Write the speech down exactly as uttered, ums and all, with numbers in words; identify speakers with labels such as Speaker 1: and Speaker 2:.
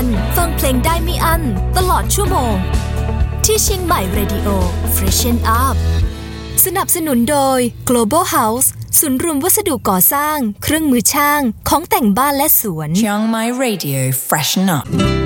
Speaker 1: วันฟังเพลงได้ไม่อั้นตลอดชั่วโมงที่เชียงใหม่ Radio Freshen Up สนับสนุนโดย Global House ศูนย์รวมวัสดุก่อสร้างเครื่องมือช่างของแต่งบ้านและสวน
Speaker 2: Chiang Mai Radio Freshen Up